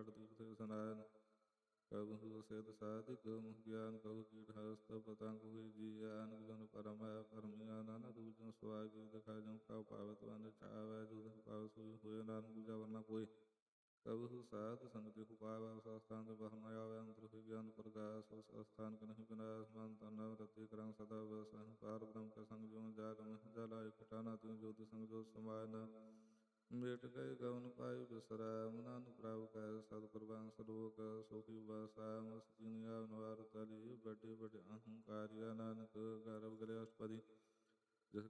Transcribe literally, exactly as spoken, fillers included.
ਛੜ ਤੀਰਥ ਸਨਾਨ। ਕਬਹੁ ਸਿਧ ਸਾਧਿਕ ਮੁਖ ਗਿਆਨ ਕਬਹੁ ਕੀਟ ਹਸਤ ਪਤੰਗ ਹੋਈ ਜੀ ਆਨ ਗੁਣ ਪਰਮ ਹੈ ਪਰਮਿਆ ਨਾਨਾ ਦੂਜਨ ਸੁਆਗੀ ਦਿਖਾ ਜਉ ਕਾ ਪਾਵਤ ਵਨ ਚਾਵੈ ਜੁਦ ਪਾਵ ਸੋਈ ਹੋਏ ਨਾਨਕ ਦੂਜਾ ਵਰਨਾ ਕੋਈ। ਕਬਹੁ ਸਾਧ ਸੰਗਤਿ ਹੁਪਾਵੈ ਉਸ ਅਸਥਾਨ ਤੇ ਬਸਮ ਆਵੈ ਅੰਤਰ ਹੋਇ ਗਿਆਨ ਪ੍ਰਗਾਸ ਉਸ ਅਸਥਾਨ ਕਨਹਿ ਬਿਨਾਸ ਮਨ ਤਨ ਰਤੀ ਕਰੰ ਸਦਾ ਬਸ ਅਹੰਕਾਰ ਬ੍ਰਹਮ ਕਾ ਸੰਗ ਜਿਉ ਜਾਗਮ ਜਲਾ ਇਕਟਾ ਨਾ ਤਿਉ ਜੋਤਿ ਸੰਗ ਜੋ ਸਮਾਇ ਨ ਮੇਟ ਗਏ ਗਵਨ ਪਾਇ ਬਿਸਰੈ ਨਾਨਕ ਪ੍ਰਭ ਕੈ ਸਤਿ ਕੁਰਬਾਨ ਸਲੋਕ ਸੋਖੀ ਬਸੈ ਮਸ ਜਿਨ ਆਵ ਨਵਾਰ ਤਲੀ ਵੱਡੇ ਵੱਡੇ ਅਹੰਕਾਰਿਆ ਨਾਨਕ ਗਰਭ ਗਲੇ ਅਸ਼ਟਪਦੀ।